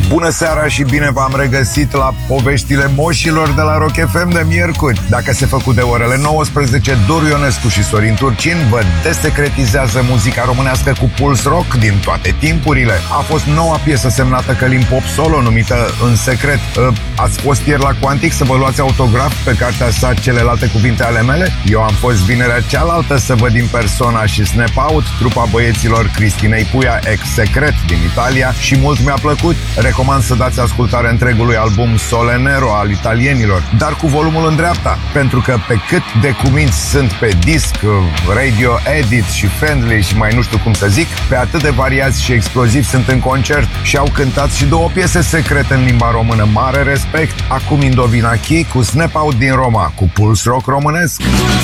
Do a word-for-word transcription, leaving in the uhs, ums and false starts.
Bună seara și bine v-am regăsit la poveștile moșilor de la Rock F M de miercuri. Dacă se făcut de orele nouăsprezece, Doru Ionescu și Sorin Turcin vă desecretizează muzica românească cu puls rock din toate timpurile. A fost noua piesă semnată Călin Pop Solo, numită În Secret. Ați fost ieri la Quantic să vă luați autograf pe cartea sa Celelalte cuvinte ale mele? Eu am fost vinerea cealaltă să văd din persona și Snap Out, trupa băieților Cristinei Puia, Ex Secret din Italia, și mult mi-a plăcut. Recomand să dați ascultare întregului album Solenero al italienilor, dar cu volumul în dreapta, pentru că pe cât de cuminți sunt pe disc, radio edit și friendly și mai nu știu cum să zic, pe atât de variați și explozivi sunt în concert și au cântat și două piese secrete în limba română. Mare respect! Acum Indovinachi cu Snap Out din Roma, cu puls rock românesc.